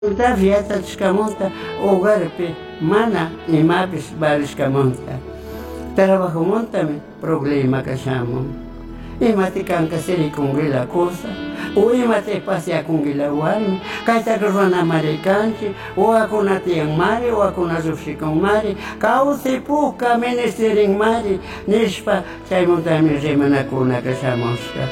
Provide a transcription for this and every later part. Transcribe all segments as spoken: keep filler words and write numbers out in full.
Da viața chkamonta hogarpi mana imapis balishkamonta. Trabajomontami problema kashamon. Imati kanka seri kungila cosa, o imati pasea kungila warmi, kaita rana marikanchi, o akuna tiang mari, o akuna zufshikon mari, kausi puka menesterin mari, nishpa chaymontami remana kuna kashamoska.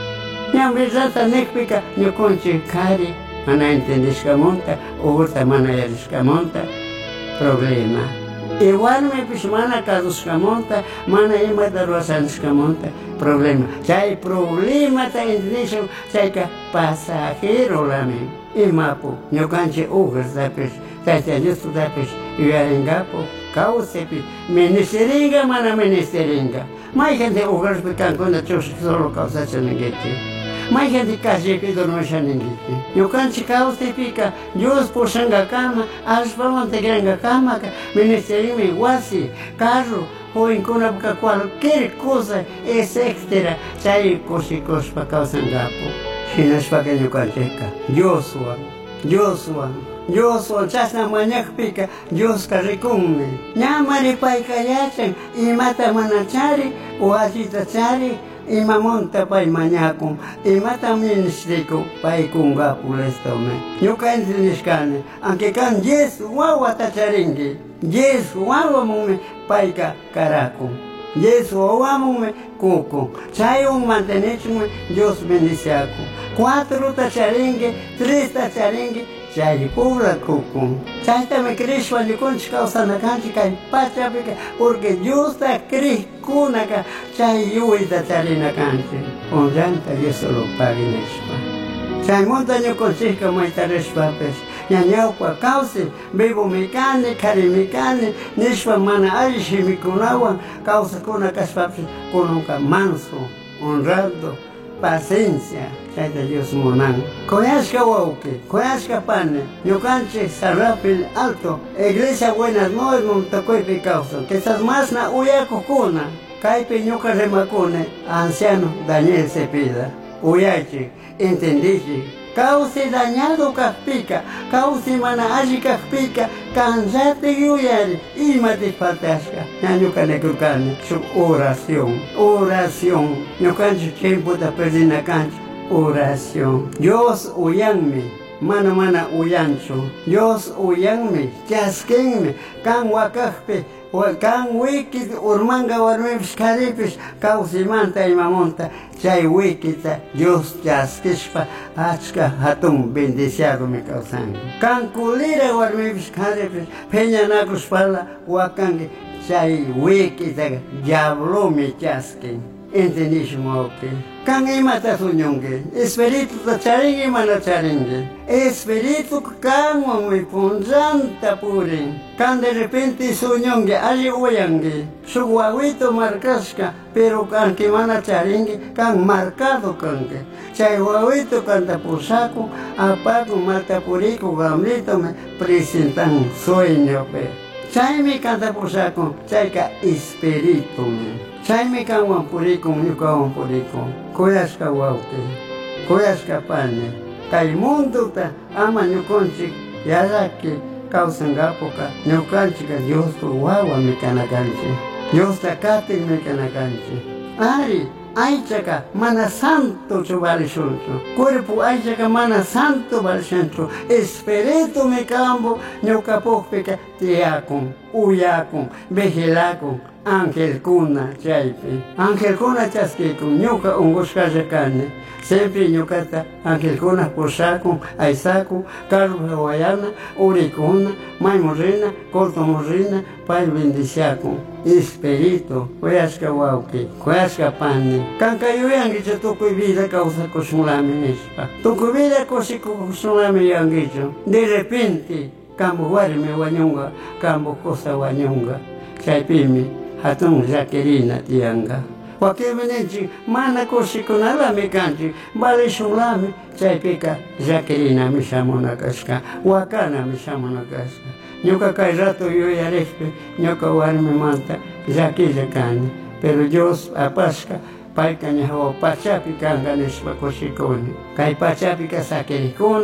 Nyam bizata nekpika nyukonchi kari. Mana entendishkamonta, urta mana yarishkamonta, problema. Igual me pis mana kadushkamonta, mana ima darwasanishkamonta, problema. Chay problema ta entendishon, chay ka pasajero lame. Imapo, nyokanche ugas dapes, chay yustu dapes, yuarengapo, kausepi, menesteringa, mana menesteringa. Mai gente ugas pecan con la chos solo causa chanengete. Mai gente calle que dorme shanengiti. Yo canchi caos te pica, Dios por shanga cama, as vamos te granga cama, ministerime guasi, carro, o en cuna cualquier cosa es extra, chay cosicos pa causangapo. Chinas pa que yo cancheca, Dios wa, Dios wa. Dios o chasna mañak pica, Dios carricume. Ñamari pai kayachan, y mata manachari, o agita chari, y mamonta pai mañacum, y mata ministrico pai kunga pulestome. Yo can nishkane, aunque can yes guagua tacharingi, yes guagua mume paika caracum, yes guagua mume cuco, chay un mantenechme, Dios bendiciaco. Cuatro tacharingi, tres tacharingi, chay pura cucu. Chay me crishwa ni conch causa na canchi cay pachapica, porque Dios ta cris cunaca, chay yuita charina canchi. On llanta yo solo pague neshpa. Chay montaño conchica maita reshpapes. Ñañaupa causa, bebo mecane, cari mecane, neshpa mana alishi mikunawan, causa cuna caspapes, conunca manso, honrado, paciencia, chay de Dios monan. Coyasca wauke, coyasca pane, yocanche sarrapil alto, iglesia buenas noches, montacoipe causa, que estás más na uyaco cuna, caipe ñoca remacune, anciano Daniel Cepeda, uyache, entendiste. Cauce dañado caspica, cauce mana allí caspica, cansate yuyari, y mate patasca. Ñañuca necrucane, su oración, oración. Ñocancho tiempo da perdina cancha, oración. Dios uyanme, mana mana uyancho. Dios uyanme, chasquenme, can wakajpe, can wikit urmanga warmepis caripis, cauce manta y mamonta. Chay wikita, Dios chasquishpa, achka hatun bendiciado me causan. Can culira warmipis caripis, peña nacuspala, wakangi, chay wikita, diablo me chasquen. Entendismo ok. Can imata suñongue, espíritu ta charingue mana charingue. Espíritu can muy punzanta purin. Can de repente suñongue, allí oyangue. Su guaguito marcasca, pero can que mana charingue, can marcado canque. Chay guaguito canta por saco, apago mata purico, gamlito me presentan sueño pe. Chay me canta por saco, chay ka espíritu me. Chay me cawan purico, me cawan purico. Coyasca guaute, coyasca pane. Kay mundo ta ama ñuconchi, yazaki, causangapoca, ñucanchica Dios tu guagua me canacanchi. Dios ta cate me canacanchi. Ari, aychaca, mana santo chubali shuncho. Cuerpo aychaca, mana santo balshancho. Espíritu me cambo, ñucapopeca, tiacum, uyacum, vejilacum. Ángel cuna chaypi, ángel cuna chasquicum, ñuca unguscaja carne, siempre ñucata ángel cuna posacum, aisacu, carro hawaiana, uricuna, maimorrina, cortomorrina, pai bendiciacum, espíritu, cuyasca wauki, cuyasca pane. Cancayuyangicho tucuy vida causa cosmulami nispa, tucuy vida cosi cosmulami yangicho, de repente, cambo guarme guanyunga, cambo cosa guanyunga, chaypimi. Hatun Jaquelina tianga. Wakemenichi, mana kosikunala me canchi, vale sulami, chaypica, Jaquelina mi shamonakaska, wakana mi shamonakaska. Ñuka kay rato yo yarespe, ñuka warme manta, Jaquilla cani, pero Dios apasca, paika ñaho pachapi kanga nespa kosikoni, kay pachapi ka sakerikuna,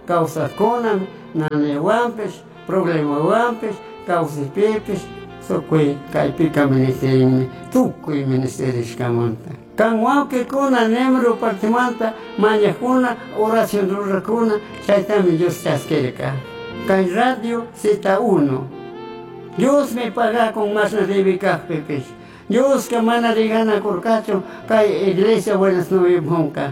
causas conan, nanewampes, problema wampes, causas pepes, soque caipica ministerio, tucui ministerio escamonta. Canguauque cuna, nemro partimanta, maña cuna, oración rura cuna, chaitami Dios chasquerica. Cai radio zeta uno. Dios me paga con más nadebica pepes. Dios que mana de gana corcacho, cai iglesia buenas nueve monca.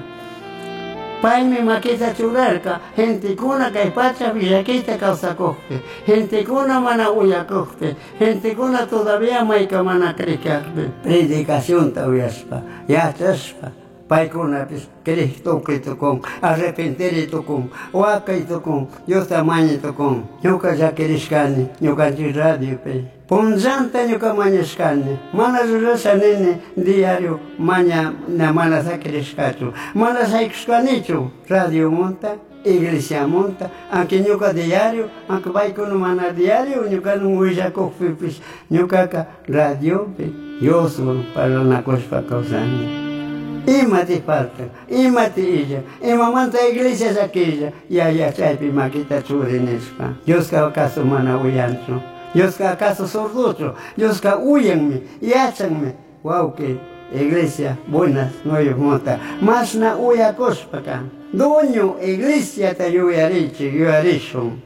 Pai me maqueta churarca, gente cuna cai pacha villaquita causa coste, gente cuna mana uya coste, gente cuna todavía maica mana crecaste. Predicación taviaspa, ya taspa. Pai cuna pis, queres toque tocón, arrepentir tocón, oaca y tocón, Dios tamaño tocón, ñuca ya queres carne, ñuca de radio pe. Ponzanta ñuca mañas carne, mana zurasa nene diario, maña na mana sa queres cacho, mana sa excanicho, radio monta, iglesia monta, aunque ñuca diario, aunque vai con mana diario, ñuca no uja cofipis, ñuca radio pe, yo soy para una cosa causando. Ima te falta, ima te illa, ima manta iglesia aquella, y allá chaipi maquita churenespa. Dios ka acaso mana uyancho, Dios ka acaso sordocho, Dios ka uyanme, y hachanme. Wow, que iglesia buenas, no hay monta, más na uya cospaka. Doño iglesia te yuyariche, yuyarichon.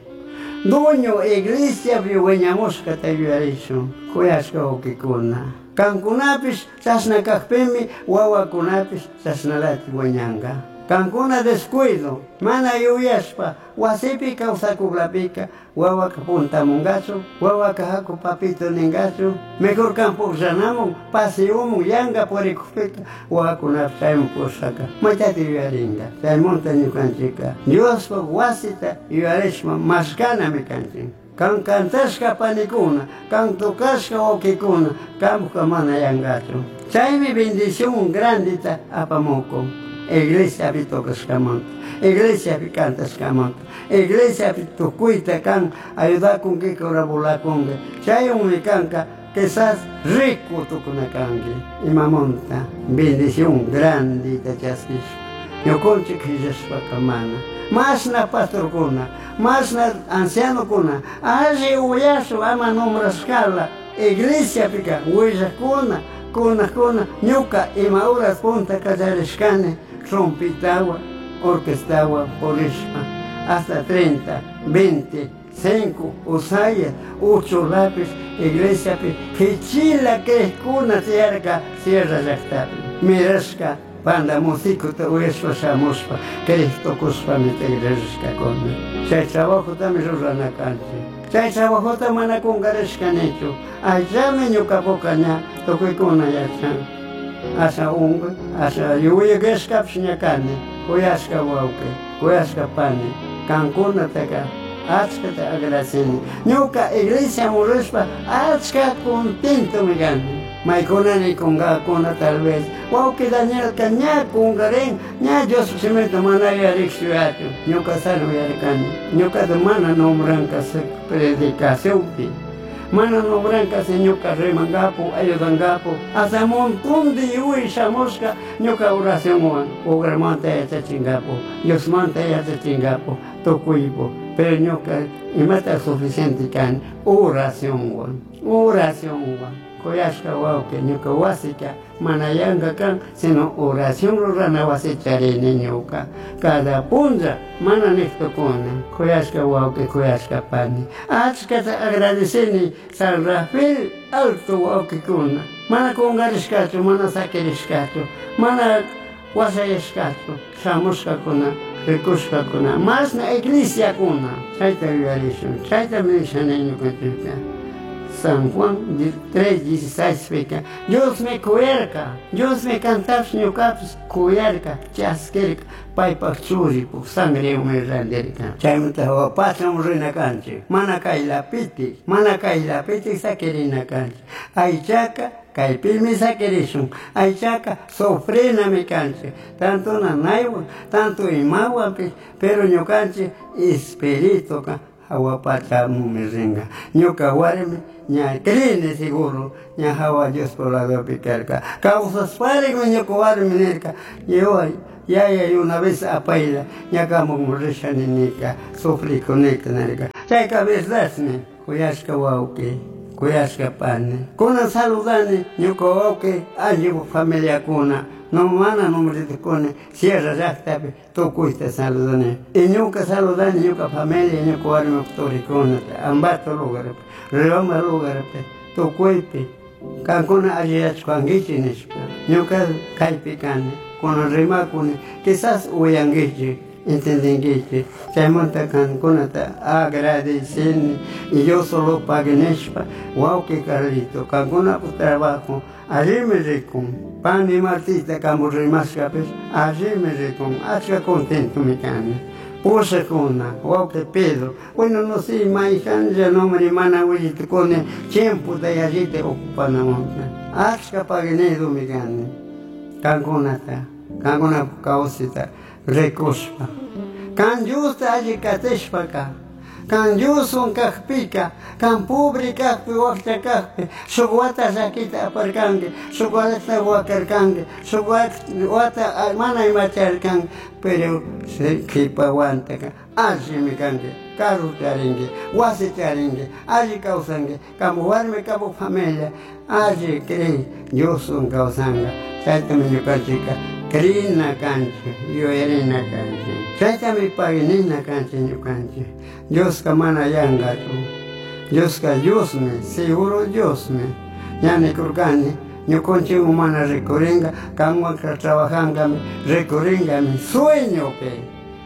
Doño iglesia viueña mosca te yuyarichon, kuyashka okikuna. Cankunapis sasna kakpemi, wawa kunapis sasna lati guanyanga. Cancuna descuido, mana yuyaspa, wasipi causa kublapika, wawa kapunta mungacho, wawa kahaku papito ningacho, mejor campo zanamo, pase umu yanga por ekupika, wawa kunapis saimu posaka. Machati yuyaringa, saimonta nyukanchika. Dios po wasita yuyarishma maskana mekanchika. Kan cantasca panicuna, kan tocasca oquicuna, campo mana yangacho. Chaime bendición grande a Pamoco. Iglesia pitocas camonta, iglesia picantas camonta, iglesia pitocuita can ayudar con que corabula con que. Chay un micanca que estás rico tocuna cangue. Y mamonta, bendición grande a chasquis. Yo conche que ya es pacamana. Más na patrocuna, más na anciano cuna, hace uyaso ama nombra escala, iglesia pica, huella cuna, cuna cuna, ñuca y maura punta cazarescane, trompitagua, orquestagua, porisma, hasta treinta, veinte, cinco, usaya, ocho lápiz, iglesia pica, que chila que es cuna cerca, sierra jactable, mirasca, Panda músico te hueso samuspa, Cristo cuspa me te igreja con. Chay trabajo también rurana canche. Chay trabajo tamana con garesca necho. Allá me ñuca bocaña, toque con ayachan. Asa unga, asa yuya gesca psiña carne, huyasca wauke, huyasca pane, cancuna teca. Achka te agradecen. Ñuca iglesia murespa, achka contento me gane. Maicona ni conga cona tal vez. Wow que Daniel caña congaren, ña Dios se me tomana ya rixuato. Ñuca sano ya recani. Ñuca de mana nombranca se predicación pi. Mana nombranca se ñuca remangapo, ayudangapo. Hasta montón de yui chamosca, ñuca oración wan. O gramanta ya te chingapo. Dios manta ya te chingapo. Tocuipo. Pero ñuca, y mata suficiente can oración wan. Oración wan. Koyashka wau que ñuka wasika manayanga kan sino oración rurana wasicharene ñuka cada punza mana necto kona koyashka wau que koyashka pani achkata agradeceni San Rafael alto wau que kuna mana kongarishkacho mana sakerishkacho mana wasayashkacho shamushka kuna rikushka kuna mas na iglesia kuna chaita yuyarishun chaita menishane ñuka tuka San Juan tres dieciséis peca. Dios me cuerca, Dios me cantaps ñucaps cuerca, chasquerca, pai pachuri, pu sangre me randerca. Chaimuta ho pasam rina canche, mana kai la piti, mana kai la piti saquerina canche. Aichaca, kai pilmi saquerishun, aichaca, sofrena me canche. Tanto nanaiwa, tanto imawa, pero ñucanche espirito ca. Hawa pacha mumiringa. Ñuka warme, ña crine seguro, ña hawa Dios por la do picarca. Causas pare con ñuka warme nerca. Yo ya ya una vez apaila, ya como murishanika, sufri conecta narica. Chay cabezasne, kuyashka wauke, kuyashka pane. Kuna saludane, nyuko wauke, ajibu familia kuna. No mana número de cone, cierra ya está, tú cuiste saludane. Y nunca saludane, nunca familia, nunca arma toricona, ambato lugar, reoma lugar, tú cuiste. Cancuna ayach cuangichinis, nunca caipicane, con rima cune, quizás huyangichi, entendengichi, se monta cancuna, agradecen, y yo solo paguenespa, wow que carlito, cancuna por trabajo. Allí me recom, pan y martita, como rimascapes, allí me recom, hacha contento mi cane. Puse cona, wow que Pedro, bueno no sé, maijan ya no me mana huilito con el tiempo de allí te ocupan la monta. Hacha paguenedo mi cane, canconata, cancona caosita, recospa. Can justa allí catespa acá. Can yusun kahpika, can pobre kahpi wakta kahpi, sugwata zakita aparkange, sugwata wakarkange, sugwata mana imacharkange, pero se kipa wantaka, aji mi kange, karu charinge, wasi charinge, aji kausange, kamu warme kamu familia, aji krei, yusun kausanga, chaita mi nyukachika, krina kanche, yo erina kanche, chaita mi paginina kanche nyukanche. Dios ka mana yanga tu, Dios ka Dios me, seguro Dios me, ya ne kurkani, yo conche humana recorrenga, kangwa ka trabajanga me, recorrenga mi sueño pe,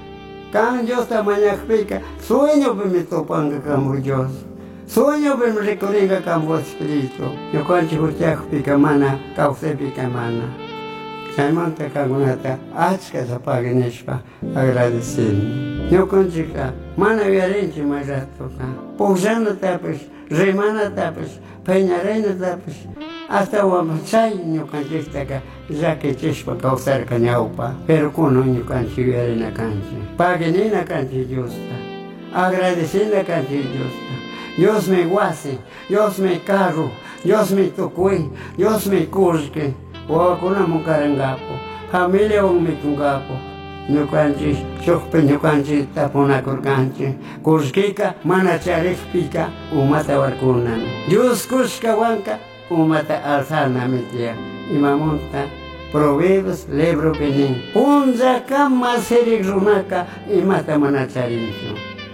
kan Dios ta mañakpika, sueño pe me topanga como Dios, sueño pe me recorrenga como espíritu, yo conche huchakpika mana, causepika mana. Saimanta kagunata, achka zapagineshpa, agradecendo. Eu contigo, mana viarente mais atoca, pousando tapas, remana tapas, penharena tapas, hasta o amachai no cantistaca, já que tispa calçar canhaupa, pero com no canti viarena canti, paguenina canti justa, agradecendo a canti justa. Deus me guase, Deus me carro, Deus me tocue, Deus me curque. O kuna mukarangapo, familia o mitungapo, nyukanchi, chokpe nyukanchi tapona kurkanchi, kurskika mana charikpika umata warkunan. Dios kuska wanka umata alzana mitia, imamonta proverbos lebro penin. Unza kama serik runaka imata mana charincho.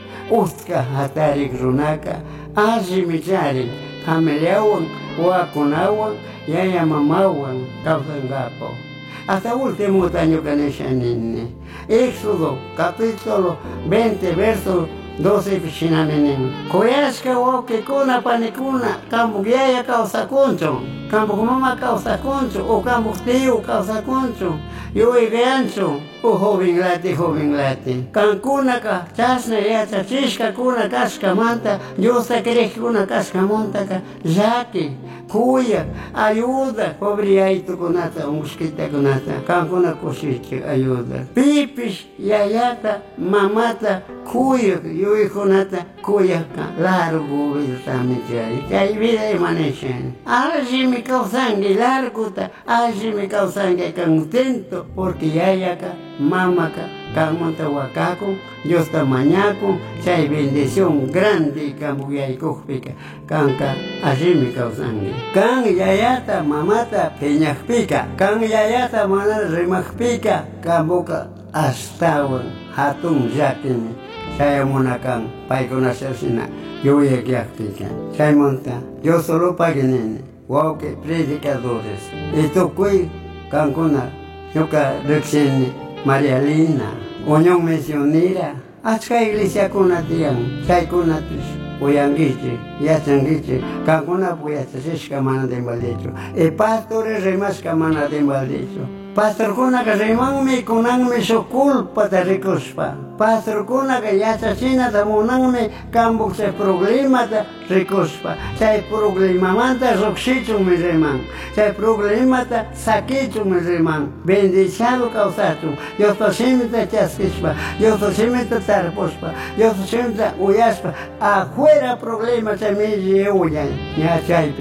Ustka hatarik runaka, aji micharin, familia o wakunawan, yaya mamawan kausangapo. Hasta último año que neshanine. Éxodo, capítulo veinte, verso doce, piscinamenen. Koyaska woke kuna panikuna, kambu yaya causa concho, kambu mama causa concho, o kambu tío causa concho. Yo y gancho, o joven lati, joven lati. Cancuna ka, chasna ya chachishka kuna casca manta, yo se cree kuna casca monta ka, jaki, cuya, ayuda, pobre aito kunata, mosquita kunata, cancuna cosiche, ayuda. Pipis, yayata, mamata, cuya, yo y kunata, cuya ka, largo vida michari, que hay vida de maneshan. Algi mi causangue, larguta, algi mi causangue, contento. Porque ya ya acá, mamá acá, camonta huacaco, Dios tamañaco, chay bendición grande, cambuya y cojpica, canca, así me causangue. Can yayata, mamata, peñajpica, can yayata, mana remajpica, camboca, hasta hatun yakini, chay monacan, paikona sasina, yo voy a que chay monta, yo solo paguenene, wow que predicadores, esto fue cancuna. Yoka recién María Lina, Oñón misionera, achka iglesia kuna tiang, chay kuna tis, oyangiche, yachangiche, kankuna puyachashishka mana de baldecho, e pastores remasca mana de baldecho. Pastor kuna ka remangme kunangme so culpa ta recospa. Pastor kuna ka yachachina ta monangme kambuk se problema ta recospa. Chay problema manta roxicho me remang. Chay problema ta saquicho me remang. Bendiciado causacho. Yo to simita chaskispa. Yo to simita tarpospa. Yo to simita uyaspa. Afuera problema ta me lleuyan. Ya chay pime.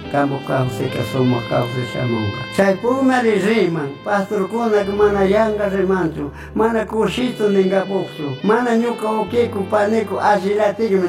campo kawsayqa sumaq kawsashamunqa. Chaypumari riman, pastorkunaqa mana yanqa rimanchu, mana kushitu ningapuqchu, mana ñuka ukiku paniku allilatikmi